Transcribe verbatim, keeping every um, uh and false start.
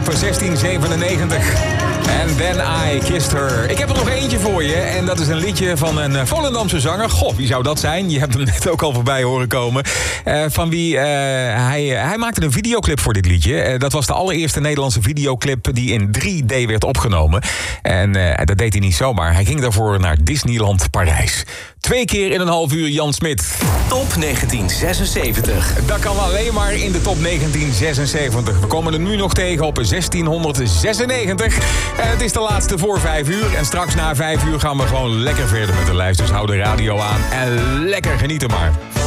op zestien zevenennegentig. And Then I Kissed Her. Ik heb er nog eentje voor je. En dat is een liedje van een Volendamse zanger. Goh, wie zou dat zijn? Je hebt hem net ook al voorbij horen komen. Uh, van wie uh, hij, hij maakte een videoclip voor dit liedje. Uh, dat was de allereerste Nederlandse videoclip die in drie D werd opgenomen. En uh, dat deed hij niet zomaar. Hij ging daarvoor naar Disneyland Parijs. Twee keer in een half uur Jan Smit. Top negentien zesenzeventig. Dat kan alleen maar in de top negentien zesenzeventig. We komen er nu nog tegen op zestienhonderdzesennegentig. En het is de laatste voor vijf uur. En straks na vijf uur gaan we gewoon lekker verder met de lijst. Dus hou de radio aan en lekker genieten maar.